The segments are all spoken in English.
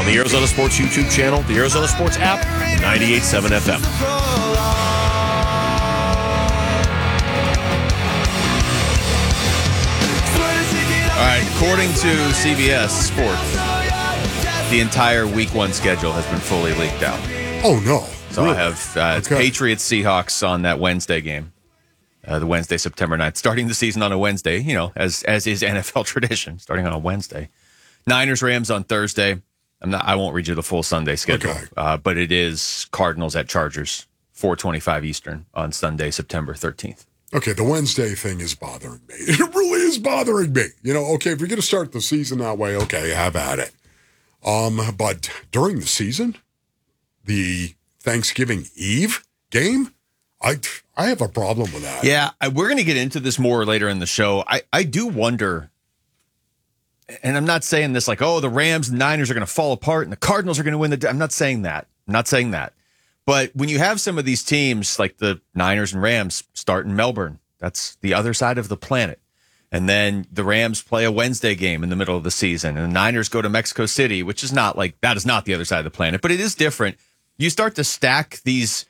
on the Arizona Sports YouTube channel, the Arizona Sports app, 98.7 FM. All right, according to CBS Sports, the entire Week 1 schedule has been fully leaked out. Oh, no. So really? I have Patriots-Seahawks on that Wednesday game, the Wednesday, September 9th, starting the season on a Wednesday, as is NFL tradition, starting on a Wednesday. Niners-Rams on Thursday. I won't read you the full Sunday schedule, but it is Cardinals at Chargers, 4:25 Eastern on Sunday, September 13th. Okay, the Wednesday thing is bothering me. It really is bothering me. If you're going to start the season that way, okay, have at it. But during the season, the Thanksgiving Eve game, I have a problem with that. Yeah, we're going to get into this more later in the show. I do wonder, and I'm not saying this like, the Rams and Niners are going to fall apart and the Cardinals are going to win I'm not saying that. But when you have some of these teams like the Niners and Rams start in Melbourne, that's the other side of the planet. And then the Rams play a Wednesday game in the middle of the season, and the Niners go to Mexico City, which is not that is not the other side of the planet, but it is different. You start to stack these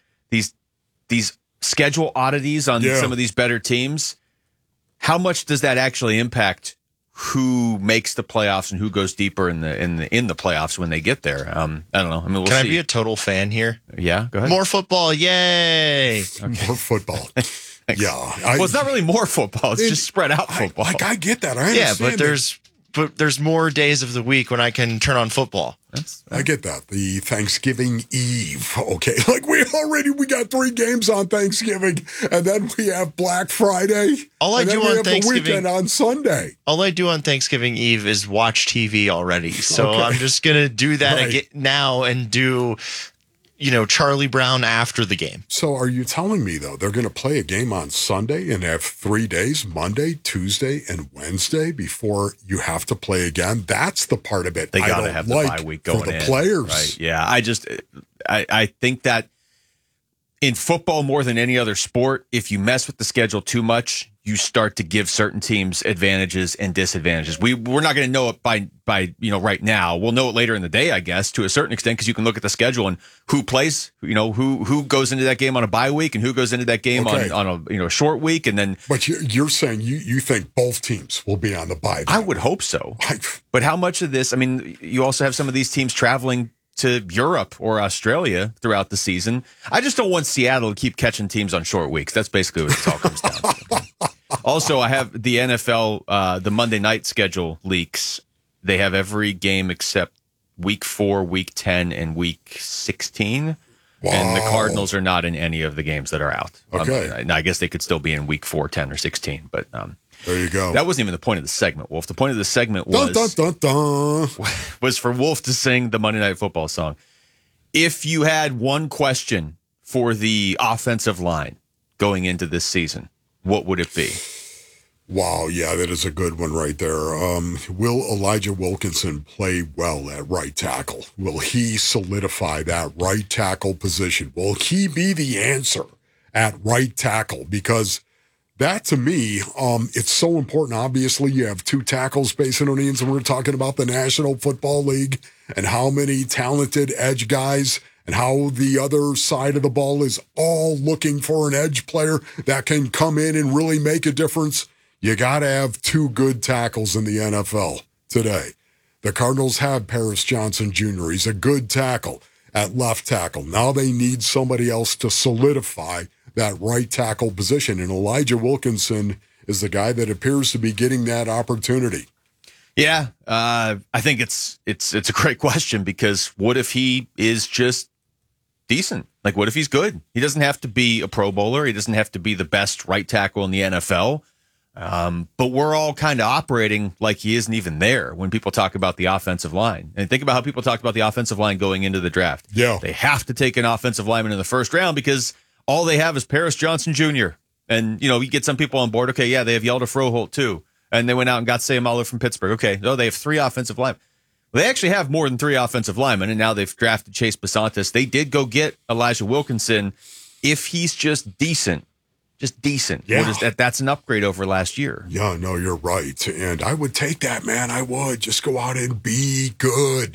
schedule oddities on some of these better teams. How much does that actually impact who makes the playoffs and who goes deeper in the playoffs when they get there? I don't know. I mean, we'll see. Can I be a total fan here? Yeah, go ahead. More football, yay! Okay. More football. Yeah. It's not really more football. It's just spread out football. I get that. I understand. Yeah, but there's more days of the week when I can turn on football. I get that. The Thanksgiving Eve. Okay. We got 3 games on Thanksgiving, and then we have Black Friday. All I do on Thanksgiving, the weekend on Sunday. All I do on Thanksgiving Eve is watch TV already. So I'm just going to do that again now and do Charlie Brown after the game. So are you telling me, though, they're going to play a game on Sunday and have 3 days, Monday, Tuesday, and Wednesday before you have to play again? That's the part of it they got to have the bye week going for the in. Players. Right? Yeah, I think that in football more than any other sport, if you mess with the schedule too much, you start to give certain teams advantages and disadvantages. We're not going to know it by right now. We'll know it later in the day, I guess, to a certain extent, because you can look at the schedule and who plays, who goes into that game on a bye week and who goes into that game on a short week, and then. But you're saying you think both teams will be on the bye? I would hope so. But how much of this? I mean, you also have some of these teams traveling to Europe or Australia throughout the season. I just don't want Seattle to keep catching teams on short weeks. That's basically what it all comes down to. Also, I have the NFL, the Monday night schedule leaks. They have every game except week 4, week 10, and week 16. Wow. And the Cardinals are not in any of the games that are out. Okay. Now, I guess they could still be in week 4, 10, or 16, but there you go. That wasn't even the point of the segment, Wolf. The point of the segment was was for Wolf to sing the Monday Night Football song. If you had one question for the offensive line going into this season, what would it be? Wow, yeah, that is a good one right there. Will Elijah Wilkinson play well at right tackle? Will he solidify that right tackle position? Will he be the answer at right tackle? Because that, to me, it's so important. Obviously, you have 2 tackle space needs, and we're talking about the National Football League and how many talented edge guys and how the other side of the ball is all looking for an edge player that can come in and really make a difference. You got to have 2 good tackles in the NFL today. The Cardinals have Paris Johnson Jr. He's a good tackle at left tackle. Now they need somebody else to solidify that right tackle position, and Elijah Wilkinson is the guy that appears to be getting that opportunity. Yeah, I think it's a great question, because what if he is just decent? Like, what if he's good? He doesn't have to be a Pro Bowler. He doesn't have to be the best right tackle in the NFL. But we're all kind of operating like he isn't even there when people talk about the offensive line. And think about how people talk about the offensive line going into the draft. Yeah. They have to take an offensive lineman in the first round because all they have is Paris Johnson Jr. And, you get some people on board. Okay, yeah, they have Yelda Froholt too. And they went out and got Sayamalo from Pittsburgh. Okay, no, they have 3 offensive linemen. Well, they actually have more than 3 offensive linemen, and now they've drafted Chase Basantis. They did go get Elijah Wilkinson. If he's just decent, Yeah. That's an upgrade over last year. Yeah, no, you're right. And I would take that, man. I would. Just go out and be good.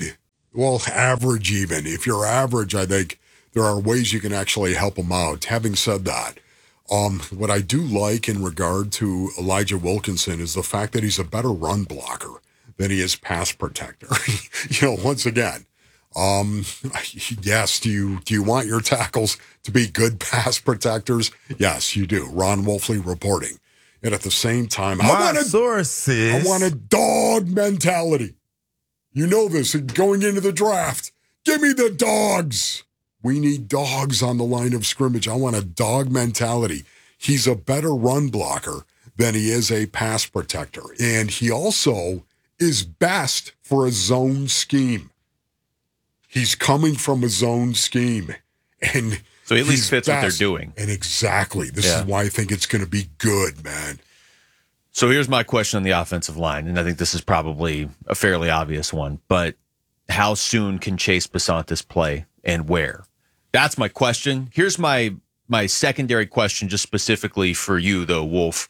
Well, average even. If you're average, I think there are ways you can actually help them out. Having said that, what I do like in regard to Elijah Wilkinson is the fact that he's a better run blocker than he is pass protector. Once again, yes, do you want your tackles to be good pass protectors? Yes, you do. Ron Wolfley reporting. And at the same time, I want a dog mentality. You know this, going into the draft. Give me the dogs. We need dogs on the line of scrimmage. I want a dog mentality. He's a better run blocker than he is a pass protector. And he also is best for a zone scheme. He's coming from a zone scheme. And so he at least fits what they're doing. And exactly. This is why I think it's going to be good, man. So here's my question on the offensive line, and I think this is probably a fairly obvious one, but how soon can Chase Besantis play and where? That's my question. Here's my secondary question just specifically for you, though, Wolf.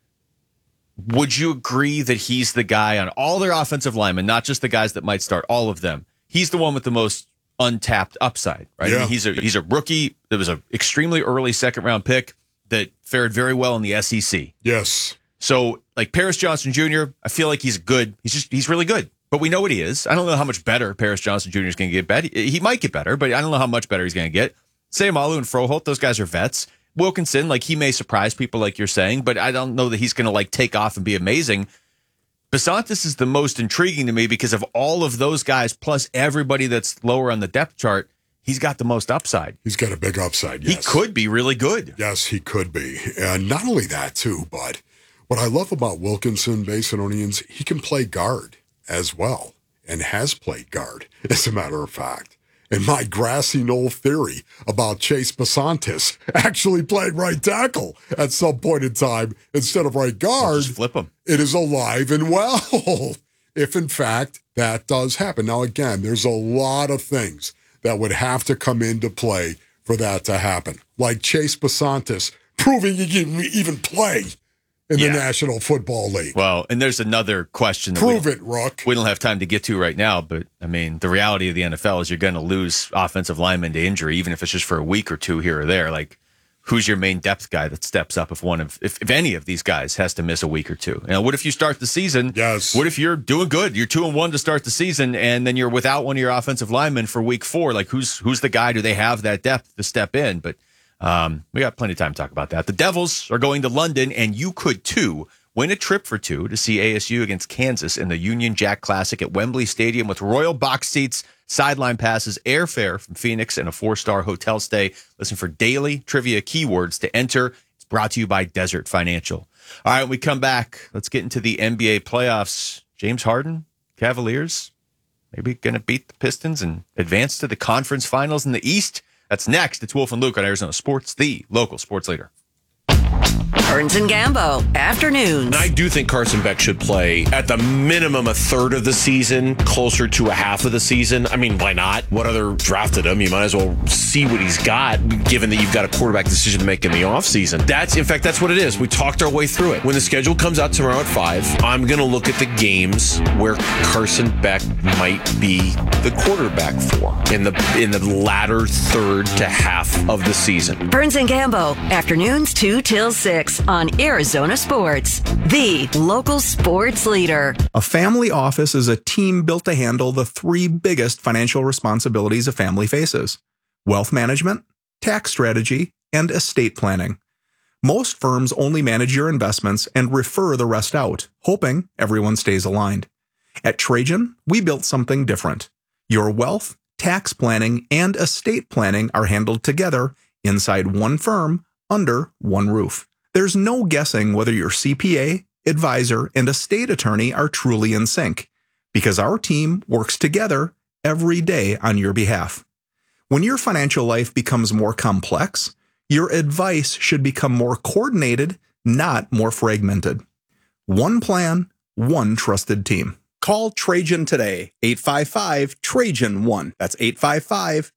Would you agree that he's the guy on all their offensive linemen, not just the guys that might start, all of them? He's the one with the most untapped upside, right? Yeah. I mean, he's a rookie. There was an extremely early second-round pick that fared very well in the SEC. Yes. So, like Paris Johnson Jr., I feel like he's good. He's really good. But we know what he is. I don't know how much better Paris Johnson Jr. is going to get. Better. He might get better, but I don't know how much better he's going to get. Sayamalu and Froholt, those guys are vets. Wilkinson, like he may surprise people, like you're saying, but I don't know that he's going to like take off and be amazing. Besantis is the most intriguing to me because of all of those guys, plus everybody that's lower on the depth chart. He's got the most upside. He's got a big upside. Yes. He could be really good. Yes, he could be, and not only that too, but what I love about Wilkinson, Basinonians, he can play guard as well, and has played guard, as a matter of fact. And my grassy knoll theory about Chase Besantis actually played right tackle at some point in time instead of right guard. Just flip him. It is alive and well, if in fact that does happen. Now, again, there's a lot of things that would have to come into play for that to happen, like Chase Besantis proving he can even play in the National Football League. Well, and there's another question. Prove it, Rook. We don't have time to get to right now, but I mean, the reality of the NFL is you're going to lose offensive linemen to injury, even if it's just for a week or two here or there. Like, who's your main depth guy that steps up if any of these guys has to miss a week or two? You know, what if you start the season? Yes. What if you're doing good? You're 2-1 to start the season, and then you're without one of your offensive linemen for week 4. Like, who's the guy? Do they have that depth to step in? But we got plenty of time to talk about that. The Devils are going to London, and you could too. Win a trip for 2 to see ASU against Kansas in the Union Jack Classic at Wembley Stadium with royal box seats, sideline passes, airfare from Phoenix, and a 4-star hotel stay. Listen for daily trivia keywords to enter. It's brought to you by Desert Financial. All right, when we come back, let's get into the NBA playoffs. James Harden, Cavaliers, maybe going to beat the Pistons and advance to the conference finals in the East. That's next. It's Wolf and Luke on Arizona Sports, the local sports leader. Burns and Gambo, afternoons. And I do think Carson Beck should play at the minimum a third of the season, closer to a half of the season. I mean, why not? What other drafted him? You might as well see what he's got, given that you've got a quarterback decision to make in the offseason. That's what it is. We talked our way through it. When the schedule comes out tomorrow at 5, I'm going to look at the games where Carson Beck might be the quarterback for in the latter third to half of the season. Burns and Gambo, afternoons 2 till 6 on Arizona Sports, the local sports leader. A family office is a team built to handle the 3 biggest financial responsibilities a family faces: wealth management, tax strategy, and estate planning. Most firms only manage your investments and refer the rest out, hoping everyone stays aligned. At Trajan, we built something different. Your wealth, tax planning, and estate planning are handled together inside one firm under one roof. There's no guessing whether your CPA, advisor, and estate attorney are truly in sync, because our team works together every day on your behalf. When your financial life becomes more complex, your advice should become more coordinated, not more fragmented. One plan, one trusted team. Call Trajan today, 855-TRAJAN-1. That's 855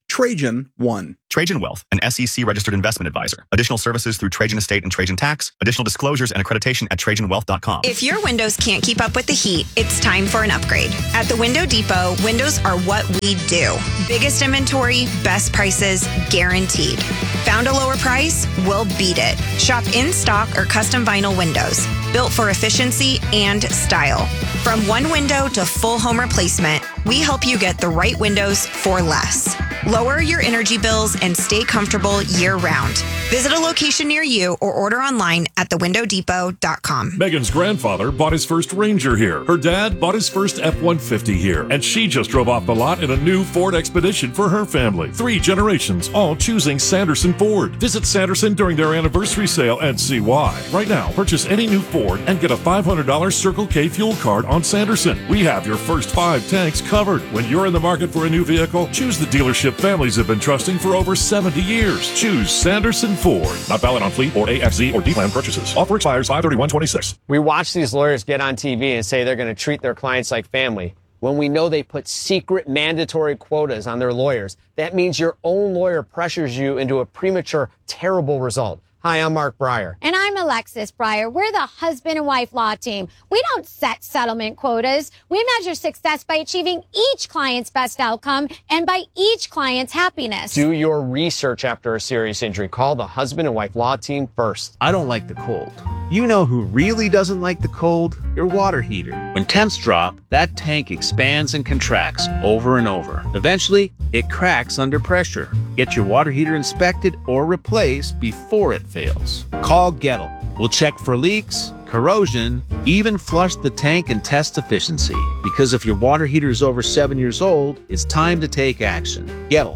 Trajan 1. Trajan Wealth, an SEC-registered investment advisor. Additional services through Trajan Estate and Trajan Tax. Additional disclosures and accreditation at TrajanWealth.com. If your windows can't keep up with the heat, it's time for an upgrade. At the Window Depot, windows are what we do. Biggest inventory, best prices, guaranteed. Found a lower price? We'll beat it. Shop in stock or custom vinyl windows, built for efficiency and style. From one window to full home replacement, we help you get the right windows for less. Lower your energy bills and stay comfortable year-round. Visit a location near you or order online at thewindowdepot.com. Megan's grandfather bought his first Ranger here. Her dad bought his first F-150 here. And she just drove off the lot in a new Ford Expedition for her family. 3 generations, all choosing Sanderson Ford. Visit Sanderson during their anniversary sale and see why. Right now, purchase any new Ford and get a $500 Circle K fuel card on Sanderson. We have your first 5 tanks covered. When you're in the market for a new vehicle, choose the dealership families have been trusting for over 70 years. Choose Sanderson Ford. Not valid on fleet or AXZ or D-Plan purchases. Offer expires 5/31/26. We watch these lawyers get on TV and say they're going to treat their clients like family when we know they put secret mandatory quotas on their lawyers. That means your own lawyer pressures you into a premature, terrible result. Hi, I'm Mark Breyer. And I'm Alexis Breyer. We're the husband and wife law team. We don't set settlement quotas. We measure success by achieving each client's best outcome and by each client's happiness. Do your research after a serious injury. Call the husband and wife law team first. I don't like the cold. You know who really doesn't like the cold? Your water heater. When temps drop, that tank expands and contracts over and over. Eventually, it cracks under pressure. Get your water heater inspected or replaced before it fails. Call Gettle. We'll check for leaks, corrosion, even flush the tank and test efficiency. Because if your water heater is over 7 years old, it's time to take action. Gettle.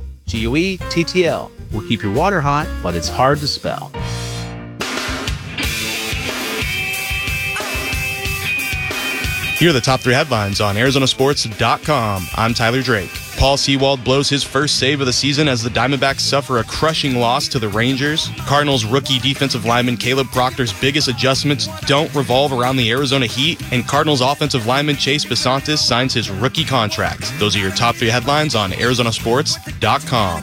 GUETTL. We'll keep your water hot, but it's hard to spell. Here are the top 3 headlines on ArizonaSports.com. I'm Tyler Drake. Paul Sewald blows his first save of the season as the Diamondbacks suffer a crushing loss to the Rangers. Cardinals rookie defensive lineman Caleb Proctor's biggest adjustments don't revolve around the Arizona Heat. And Cardinals offensive lineman Chase Besantis signs his rookie contract. Those are your top 3 headlines on ArizonaSports.com.